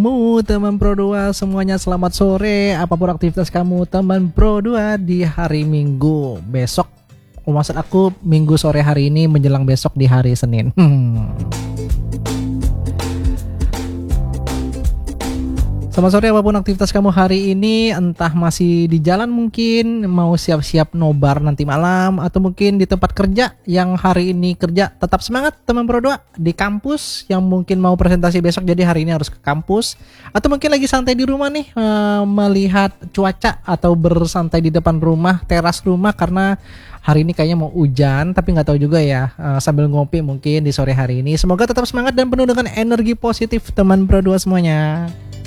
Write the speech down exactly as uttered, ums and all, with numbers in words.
Mu teman Pro dua semuanya, selamat sore. Apapun aktivitas kamu teman Pro dua di hari Minggu besok. Oh, maksud aku Minggu sore hari ini menjelang besok di hari Senin. Hmm. Selamat sore, apapun aktivitas kamu hari ini, entah masih di jalan mungkin, mau siap-siap nobar nanti malam, atau mungkin di tempat kerja yang hari ini kerja, tetap semangat teman Pro dua. Di kampus yang mungkin mau presentasi besok jadi hari ini harus ke kampus, atau mungkin lagi santai di rumah nih, eh, melihat cuaca atau bersantai di depan rumah, teras rumah, karena hari ini kayaknya mau hujan, tapi nggak tahu juga ya, eh, sambil ngopi mungkin di sore hari ini. Semoga tetap semangat dan penuh dengan energi positif teman Pro dua semuanya.